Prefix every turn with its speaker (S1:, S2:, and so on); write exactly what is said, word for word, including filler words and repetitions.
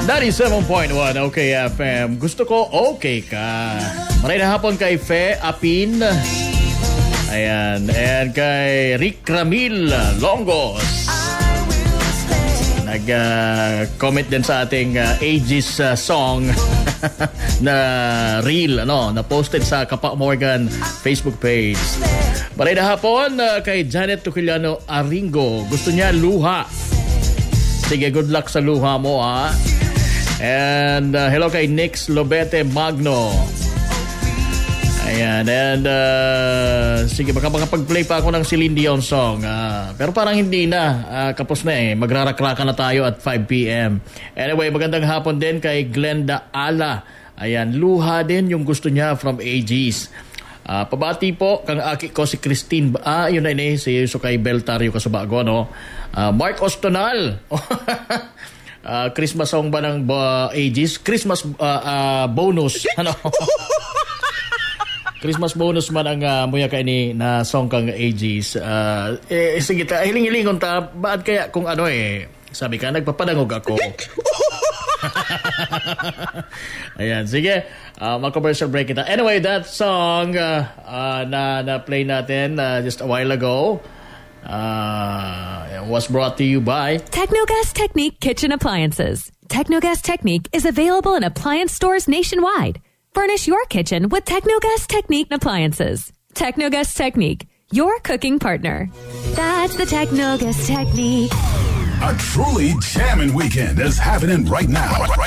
S1: ninety-seven point one OK F M. Gusto ko okay ka. Maray na hapon kay Fe Apin. Ayan. And kay Rick Ramil Longos. Nag-comment uh, din sa ating uh, Aegis uh, song na reel, ano, na posted sa Kapa Morgan Facebook page. Maray na hapon uh, kay Janet Tuquiliano Aringo. Gusto niya luha. Sige, good luck sa luha mo, ha. And uh, hello kay Nix Lobete Magno. Ayan. And uh, sige, baka makapag-play pa ako ng Celine Dion song. Uh, pero parang hindi na. Uh, kapos na eh. Magrarakraka na tayo at five p.m. Anyway, magandang hapon din kay Glenda Ala. Ayan, luha din yung gusto niya from Aegis. Uh, pabati po kang aki ko si Christine. Ah, yun na yun eh. Si so kay Beltario Kasabago, no? Uh, Mark Ostonal. uh, Christmas song ba ng uh, Aegis? Christmas uh, uh, bonus. Ano? Christmas bonus man ang uh, muya kay ni na song kang Aegis. Uh, eh, sige ta, hiling-hilingon ta. Baad kaya kung ano eh. Sabi ka, nagpapadangog ako. Ayan, sige. Uh, mag-commercial break kita. Anyway, that song uh, uh, na na-play natin uh, just a while ago uh, was brought to you by
S2: Technogas Technique Kitchen Appliances. Technogas Technique is available in appliance stores nationwide. Furnish your kitchen with Technogas Technique appliances. Technogas Technique, your cooking partner. That's the Technogas Technique.
S3: A truly jamming weekend is happening right now. Right